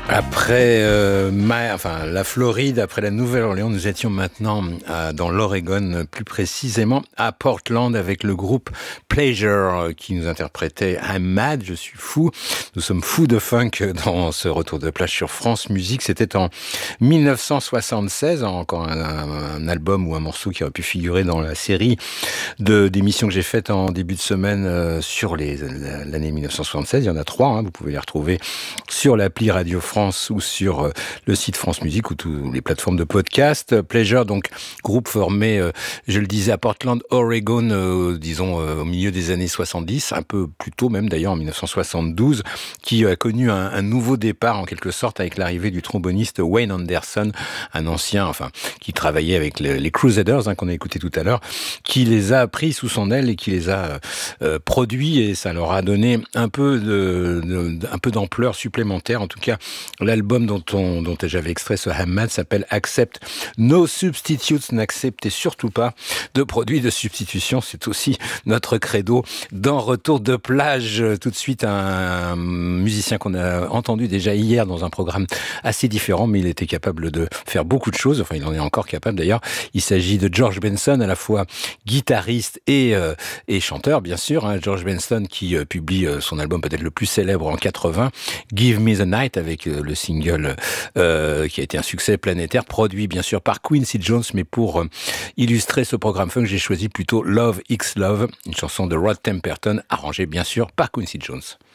Après la Floride, après la Nouvelle-Orléans, nous étions maintenant dans l'Oregon, plus précisément à Portland, avec le groupe Pleasure qui nous interprétait I'm Mad, je suis fou. Nous sommes fous de funk dans ce retour de plage sur France Musique. C'était en 1976, encore un album ou un morceau qui aurait pu figurer dans la série d'émissions que j'ai faites en début de semaine sur l'année 1976. Il y en a 3, vous pouvez les retrouver sur l'appli Radio France ou sur le site France Musique ou toutes les plateformes de podcast. Pleasure, donc groupe formé, je le disais, à Portland, Oregon, au milieu des années 70, un peu plus tôt même d'ailleurs, en 1972, qui a connu un nouveau départ en quelque sorte avec l'arrivée du tromboniste Wayne Anderson, un ancien, qui travaillait avec les Crusaders, qu'on a écouté tout à l'heure, qui les a pris sous son aile et qui les a produits, et ça leur a donné un peu d'ampleur supplémentaire. En tout cas, l'album dont j'avais extrait ce Hamad s'appelle Accept No Substitutes, n'acceptez surtout pas de produits de substitution, c'est aussi notre credo dans Retour de plage. Tout de suite, un musicien qu'on a entendu déjà hier dans un programme assez différent, mais il était capable de faire beaucoup de choses, il en est encore capable d'ailleurs. Il s'agit de George Benson, à la fois guitariste et chanteur, bien sûr, George Benson qui publie son album peut-être le plus célèbre en 80, Give Me the Night, avec le single qui a été un succès planétaire, produit bien sûr par Quincy Jones, mais pour illustrer ce programme funk, j'ai choisi plutôt Love X Love, une chanson de Rod Temperton, arrangée bien sûr par Quincy Jones.